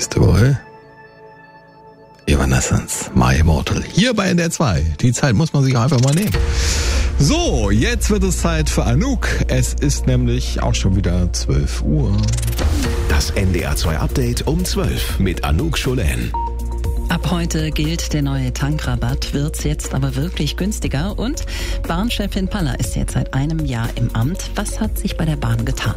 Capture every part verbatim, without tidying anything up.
nächste Woche Evanescence, My Immortal. Hier bei N D R zwei. Die Zeit muss man sich auch einfach mal nehmen. So, jetzt wird es Zeit für Anouk. Es ist nämlich auch schon wieder zwölf Uhr. Das N D R zwei Update um zwölf mit Anouk Scholen. Ab heute gilt der neue Tankrabatt, wird's jetzt aber wirklich günstiger und Bahnchefin Paller ist jetzt seit einem Jahr im Amt. Was hat sich bei der Bahn getan?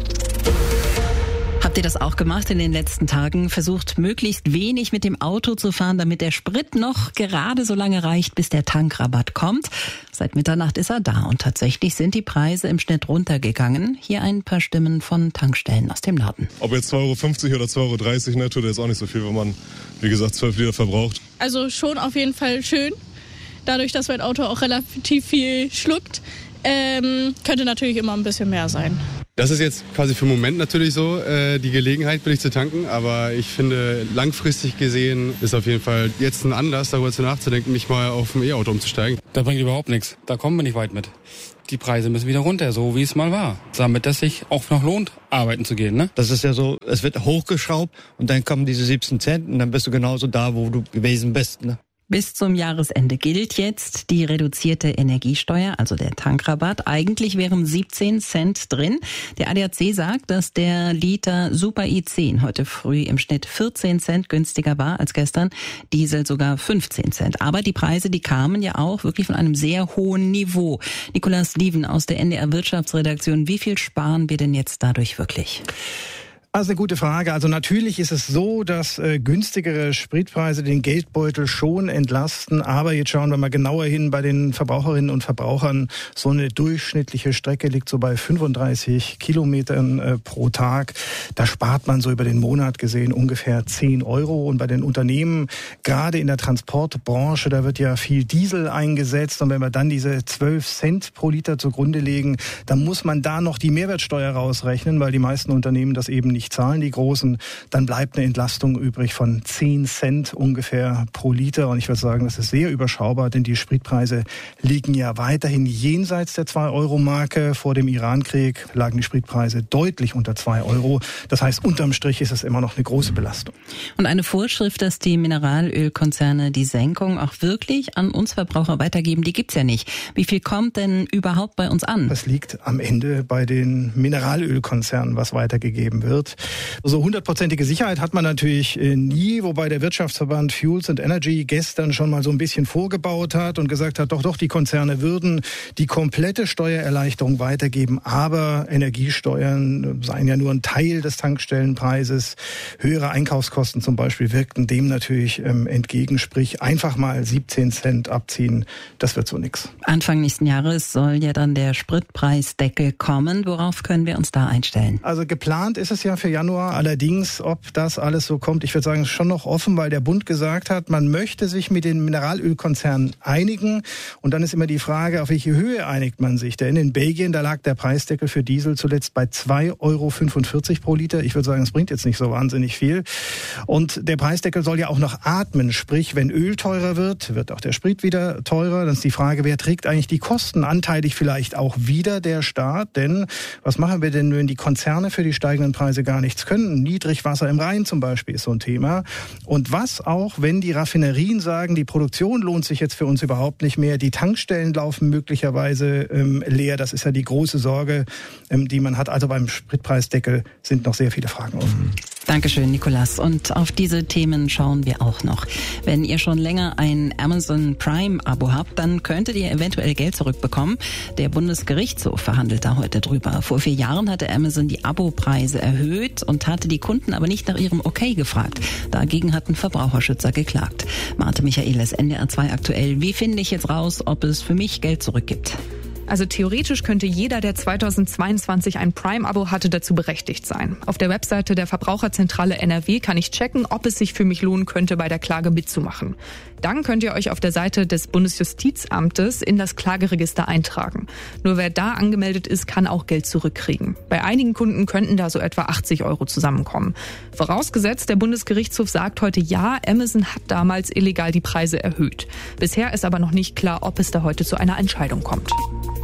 Habt ihr das auch gemacht in den letzten Tagen? Versucht möglichst wenig mit dem Auto zu fahren, damit der Sprit noch gerade so lange reicht, bis der Tankrabatt kommt. Seit Mitternacht ist er da und tatsächlich sind die Preise im Schnitt runtergegangen. Hier ein paar Stimmen von Tankstellen aus dem Norden. Ob jetzt zwei Euro fünfzig oder zwei Euro dreißig netto, das ist auch nicht so viel, wenn man, wie gesagt, zwölf Liter verbraucht. Also schon auf jeden Fall schön. Dadurch, dass mein Auto auch relativ viel schluckt, ähm, könnte natürlich immer ein bisschen mehr sein. Das ist jetzt quasi für den Moment natürlich so, äh, die Gelegenheit billig zu tanken, aber ich finde, langfristig gesehen ist auf jeden Fall jetzt ein Anlass, darüber zu nachzudenken, nicht mal auf ein E-Auto umzusteigen. Das bringt überhaupt nichts, da kommen wir nicht weit mit. Die Preise müssen wieder runter, so wie es mal war, damit es sich auch noch lohnt, arbeiten zu gehen. Ne? Das ist ja so, es wird hochgeschraubt und dann kommen diese siebzehn Cent und dann bist du genauso da, wo du gewesen bist. Ne? Bis zum Jahresende gilt jetzt die reduzierte Energiesteuer, also der Tankrabatt. Eigentlich wären siebzehn Cent drin. Der A D A C sagt, dass der Liter Super I zehn heute früh im Schnitt vierzehn Cent günstiger war als gestern, Diesel sogar fünfzehn Cent. Aber die Preise, die kamen ja auch wirklich von einem sehr hohen Niveau. Nikolaus Lieven aus der N D R Wirtschaftsredaktion, wie viel sparen wir denn jetzt dadurch wirklich? Also eine gute Frage. Also natürlich ist es so, dass äh, günstigere Spritpreise den Geldbeutel schon entlasten. Aber jetzt schauen wir mal genauer hin bei den Verbraucherinnen und Verbrauchern. So eine durchschnittliche Strecke liegt so bei fünfunddreißig Kilometern äh, pro Tag. Da spart man so über den Monat gesehen ungefähr zehn Euro. Und bei den Unternehmen, gerade in der Transportbranche, da wird ja viel Diesel eingesetzt. Und wenn wir dann diese zwölf Cent pro Liter zugrunde legen, dann muss man da noch die Mehrwertsteuer rausrechnen, weil die meisten Unternehmen das eben nicht zahlen, die Großen, dann bleibt eine Entlastung übrig von zehn Cent ungefähr pro Liter. Und ich würde sagen, das ist sehr überschaubar, denn die Spritpreise liegen ja weiterhin jenseits der zwei Euro Marke. Vor dem Irankrieg lagen die Spritpreise deutlich unter zwei Euro. Das heißt, unterm Strich ist es immer noch eine große Belastung. Und eine Vorschrift, dass die Mineralölkonzerne die Senkung auch wirklich an uns Verbraucher weitergeben, die gibt's ja nicht. Wie viel kommt denn überhaupt bei uns an? Das liegt am Ende bei den Mineralölkonzernen, was weitergegeben wird. So hundertprozentige Sicherheit hat man natürlich nie, wobei der Wirtschaftsverband Fuels and Energy gestern schon mal so ein bisschen vorgebaut hat und gesagt hat, doch, doch, die Konzerne würden die komplette Steuererleichterung weitergeben, aber Energiesteuern seien ja nur ein Teil des Tankstellenpreises. Höhere Einkaufskosten zum Beispiel wirkten dem natürlich ähm, entgegen, sprich einfach mal siebzehn Cent abziehen, das wird so nix. Anfang nächsten Jahres soll ja dann der Spritpreisdeckel kommen. Worauf können wir uns da einstellen? Also geplant ist es ja für Januar. Allerdings, ob das alles so kommt, ich würde sagen, ist schon noch offen, weil der Bund gesagt hat, man möchte sich mit den Mineralölkonzernen einigen. Und dann ist immer die Frage, auf welche Höhe einigt man sich? Denn in Belgien, da lag der Preisdeckel für Diesel zuletzt bei zwei Euro fünfundvierzig pro Liter. Ich würde sagen, es bringt jetzt nicht so wahnsinnig viel. Und der Preisdeckel soll ja auch noch atmen. Sprich, wenn Öl teurer wird, wird auch der Sprit wieder teurer. Dann ist die Frage, wer trägt eigentlich die Kosten? Anteilig vielleicht auch wieder der Staat. Denn was machen wir denn, wenn die Konzerne für die steigenden Preise gar nichts können? Niedrigwasser im Rhein zum Beispiel ist so ein Thema. Und was auch, wenn die Raffinerien sagen, die Produktion lohnt sich jetzt für uns überhaupt nicht mehr, die Tankstellen laufen möglicherweise ähm, leer. Das ist ja die große Sorge, ähm, die man hat. Also beim Spritpreisdeckel sind noch sehr viele Fragen offen. Dankeschön, Nikolaus. Und auf diese Themen schauen wir auch noch. Wenn ihr schon länger ein Amazon Prime-Abo habt, dann könntet ihr eventuell Geld zurückbekommen. Der Bundesgerichtshof verhandelt da heute drüber. Vor vier Jahren hatte Amazon die Abopreise erhöht und hatte die Kunden aber nicht nach ihrem Okay gefragt. Dagegen hatten Verbraucherschützer geklagt. Marte Michaelis, N D R zwei aktuell. Wie finde ich jetzt raus, ob es für mich Geld zurückgibt? Also theoretisch könnte jeder, der zweitausendzweiundzwanzig ein Prime-Abo hatte, dazu berechtigt sein. Auf der Webseite der Verbraucherzentrale N R W kann ich checken, ob es sich für mich lohnen könnte, bei der Klage mitzumachen. Dann könnt ihr euch auf der Seite des Bundesjustizamtes in das Klageregister eintragen. Nur wer da angemeldet ist, kann auch Geld zurückkriegen. Bei einigen Kunden könnten da so etwa achtzig Euro zusammenkommen. Vorausgesetzt, der Bundesgerichtshof sagt heute ja, Amazon hat damals illegal die Preise erhöht. Bisher ist aber noch nicht klar, ob es da heute zu einer Entscheidung kommt.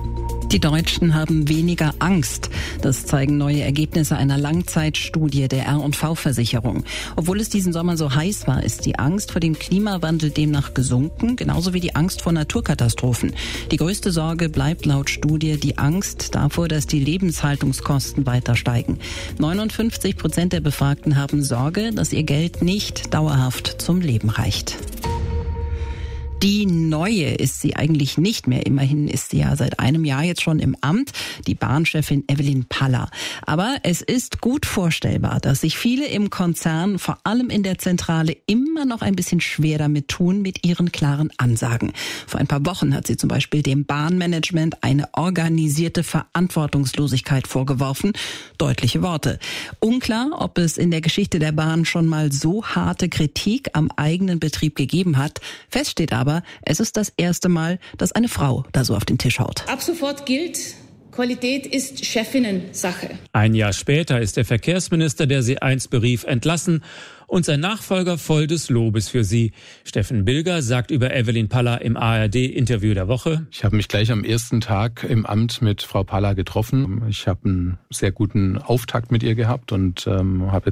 Die Deutschen haben weniger Angst. Das zeigen neue Ergebnisse einer Langzeitstudie der R und V-Versicherung. Obwohl es diesen Sommer so heiß war, ist die Angst vor dem Klimawandel demnach gesunken, genauso wie die Angst vor Naturkatastrophen. Die größte Sorge bleibt laut Studie die Angst davor, dass die Lebenshaltungskosten weiter steigen. neunundfünfzig Prozent der Befragten haben Sorge, dass ihr Geld nicht dauerhaft zum Leben reicht. Die Neue ist sie eigentlich nicht mehr. Immerhin ist sie ja seit einem Jahr jetzt schon im Amt, die Bahnchefin Evelyn Paller. Aber es ist gut vorstellbar, dass sich viele im Konzern, vor allem in der Zentrale, immer noch ein bisschen schwer damit tun, mit ihren klaren Ansagen. Vor ein paar Wochen hat sie zum Beispiel dem Bahnmanagement eine organisierte Verantwortungslosigkeit vorgeworfen. Deutliche Worte. Unklar, ob es in der Geschichte der Bahn schon mal so harte Kritik am eigenen Betrieb gegeben hat. Fest steht aber, Aber es ist das erste Mal, dass eine Frau da so auf den Tisch haut. Ab sofort gilt, Qualität ist Chefinnen-Sache. Ein Jahr später ist der Verkehrsminister, der sie einst berief, entlassen und sein Nachfolger voll des Lobes für sie. Steffen Bilger sagt über Evelyn Paller im A R D-Interview der Woche: Ich habe mich gleich am ersten Tag im Amt mit Frau Paller getroffen. Ich habe einen sehr guten Auftakt mit ihr gehabt und ähm, habe